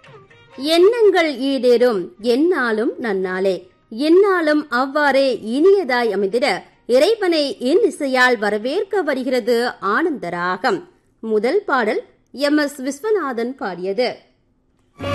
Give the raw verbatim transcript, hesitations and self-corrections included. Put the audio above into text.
எண்ணங்கள் ஈடேறும் எந்நாளும் நன்னாளே, எந்நாளும் அவ்வாறே இனியதாய் அமைந்திட இறைவனை இன்னிசையால் வரவேற்க வருகிறது ஆனந்தராகம். முதல் பாடல் எம் எஸ் விஸ்வநாதன் பாடியது.